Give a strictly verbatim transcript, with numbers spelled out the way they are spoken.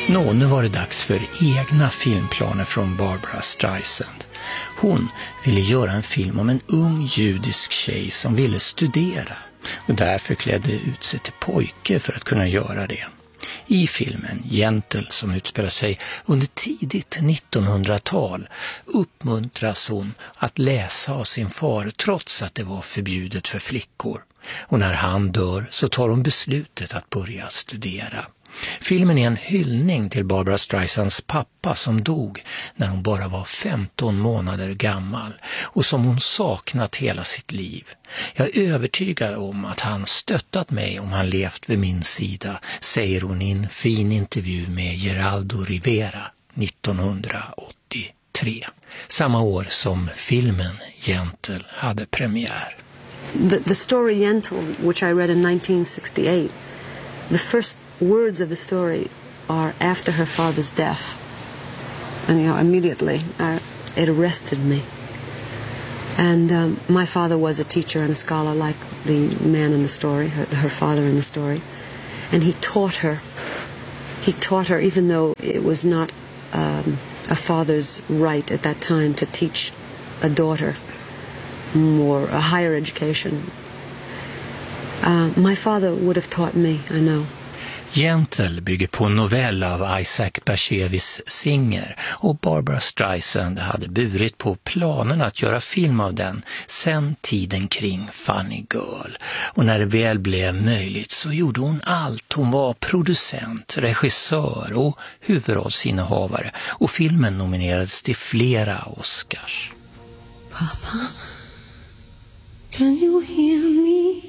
Nå, nu var det dags för egna filmplaner från Barbra Streisand. Hon ville göra en film om en ung judisk tjej som ville studera och därför klädde ut sig till pojke för att kunna göra det. I filmen Gentle, som utspelar sig under tidigt nittonhundratal, uppmuntras hon att läsa av sin far trots att det var förbjudet för flickor. Och när han dör så tar hon beslutet att börja studera. Filmen är en hyllning till Barbra Streisands pappa som dog när hon bara var femton månader gammal och som hon saknat hela sitt liv. Jag är övertygad om att han stöttat mig om han levt vid min sida, säger hon i en fin intervju med Geraldo Rivera nittonhundraåttiotre. Samma år som filmen Gentle hade premiär. The, the story Gentle, which I read in nineteen sixty-eight, the first words of the story are after her father's death. And, you know, immediately uh, it arrested me. And um, my father was a teacher and a scholar like the man in the story, her, her father in the story. And he taught her. He taught her, even though it was not um, a father's right at that time to teach a daughter more, a higher education. Uh, my father would have taught me, I know. Gentle bygger på en novell av Isaac Bashevis Singer och Barbra Streisand hade burit på planen att göra film av den sen tiden kring Funny Girl. Och när det väl blev möjligt så gjorde hon allt. Hon var producent, regissör och huvudrollsinnehavare och filmen nominerades till flera Oscars. Papa, can you hear me?